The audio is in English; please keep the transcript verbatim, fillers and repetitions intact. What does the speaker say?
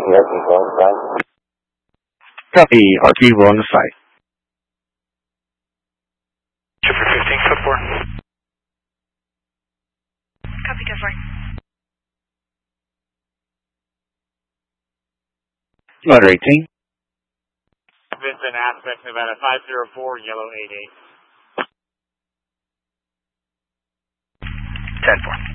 Copy, R P will on the site. Trooper fifteen, foot four. Copy, ten four. Letter eighteen. Vincent, aspect Nevada five zero four, yellow eight eight. ten four.